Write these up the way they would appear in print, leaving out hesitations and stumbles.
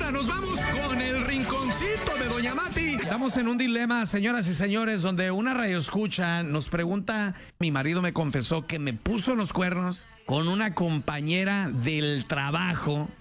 Ahora nos vamos con el rinconcito de Doña Mati. Estamos en un dilema, señoras y señores, donde una radioescucha nos pregunta: mi marido me confesó que me puso los cuernos con una compañera del trabajo,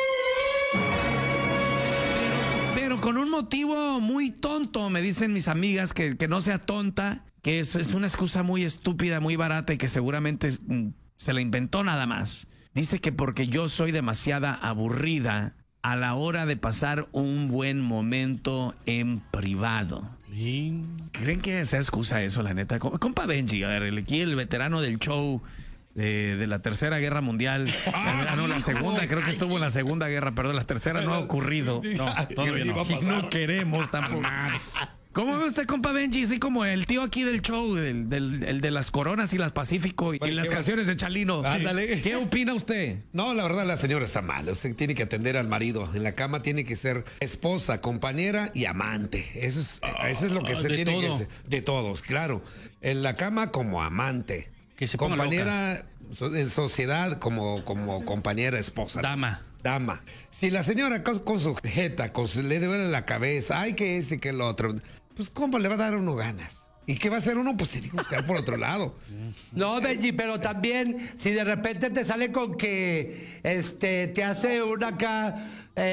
pero con un motivo muy tonto. Me dicen mis amigas que no sea tonta, que es una excusa muy estúpida, muy barata y que seguramente se la inventó nada más. Dice que porque yo soy demasiada aburrida a la hora de pasar un buen momento en privado. Sí. ¿Creen que sea excusa eso, la neta? Compa Benji, a ver, aquí el veterano del show de la Tercera Guerra Mundial. No, la segunda, creo que estuvo en la Segunda Guerra, perdón, la tercera no ha ocurrido. No, todavía no. Y no queremos tampoco. ¿Cómo ve usted, compa Benji? Así como el tío aquí del show, el de las coronas y las Pacífico y las canciones de Chalino. Ándale. ¿Qué opina usted? No, la verdad, la señora está mal. Usted tiene que atender al marido. En la cama tiene que ser esposa, compañera y amante. Eso es lo que se tiene que hacer. De todos, claro. En la cama como amante. Que se ponga compañera en sociedad como compañera, esposa. Dama. Si la señora con su jeta, le duele la cabeza, ay, que que el otro, pues ¿cómo le va a dar a uno ganas? ¿Y qué va a hacer uno? Pues tiene que buscar por otro lado. No, Benji, pero también si de repente te sale con que te hace una acá,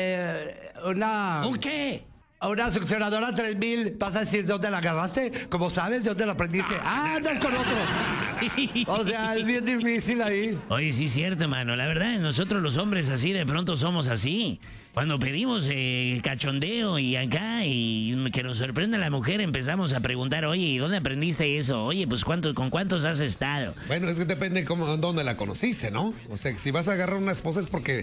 ¿Un qué? una succionadora 3000, vas a decir dónde la agarraste, como sabes, de dónde la aprendiste. Andas con otro. O sea, es bien difícil ahí. Oye, sí es cierto, mano. La verdad, nosotros los hombres así de pronto somos así. Cuando pedimos cachondeo y acá, y que nos sorprende la mujer, empezamos a preguntar: oye, ¿y dónde aprendiste eso? Oye, pues ¿con cuántos has estado? Bueno, es que depende dónde la conociste, ¿no? O sea, si vas a agarrar una esposa es porque...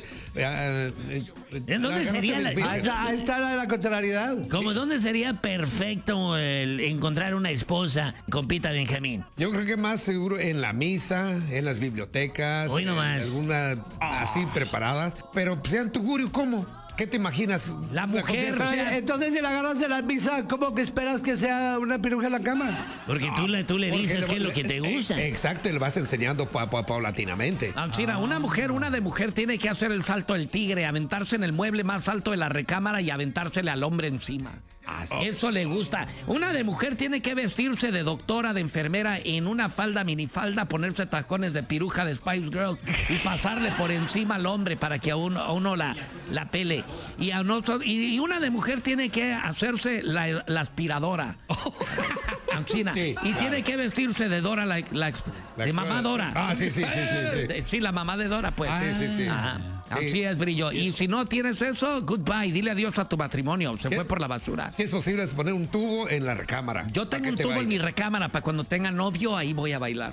¿En dónde sería Ahí está la contrariedad. ¿Dónde sería perfecto encontrar una esposa, compita Benjamín? Yo creo que más seguro en la misa, en las bibliotecas. Hoy nomás. Alguna así preparadas. Pero sean tugurio, ¿cómo? ¿Qué te imaginas? La mujer, Pero, entonces, si la agarras de la misa, ¿cómo que esperas que sea una piruja en la cama? Porque tú le dices qué es lo que te gusta. Exacto, y le vas enseñando paulatinamente. Mira, una de mujer tiene que hacer el salto del tigre, aventarse en el mueble más alto de la recámara y aventársele al hombre encima. Eso le gusta. Una de mujer tiene que vestirse de doctora, de enfermera, en una minifalda, ponerse tacones de piruja de Spice Girls y pasarle por encima al hombre para que a uno la pele. Y una de mujer tiene que hacerse la aspiradora. China. Sí, y tiene que vestirse de Dora, de mamá Dora. Sí. Sí, la mamá de Dora, pues. Sí. Ajá. Así es, brillo. Y si no tienes eso, goodbye. Dile adiós a tu matrimonio. Se fue por la basura. Si es posible, es poner un tubo en la recámara. Yo tengo un tubo en mi recámara para cuando tenga novio, ahí voy a bailar.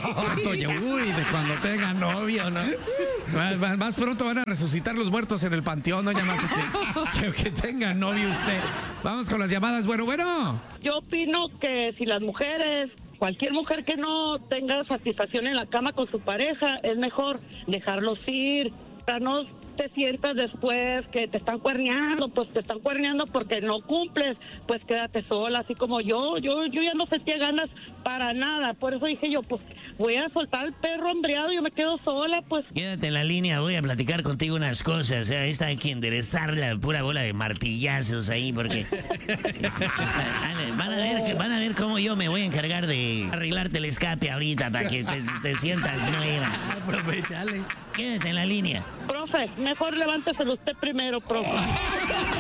Uy, de cuando tenga novio, ¿no? Más pronto van a resucitar los muertos en el panteón, doña Mati, que tenga novio usted. Vamos con las llamadas. Bueno. Yo opino que si las mujeres, cualquier mujer que no tenga satisfacción en la cama con su pareja, es mejor dejarlos ir. Para no te sientas después que te están cuerneando, pues te están cuerneando porque no cumples, pues quédate sola, así como yo ya no sentía ganas para nada, por eso dije yo, pues voy a soltar al perro hambreado, yo me quedo sola, pues. Quédate en la línea, voy a platicar contigo unas cosas, o sea, esta hay que enderezar la pura bola de martillazos ahí, porque van a ver cómo yo me voy a encargar de arreglarte el escape ahorita para que te sientas nueva. Aprovechale. Quédate en la línea. Profe, mejor levánteselo usted primero, profe.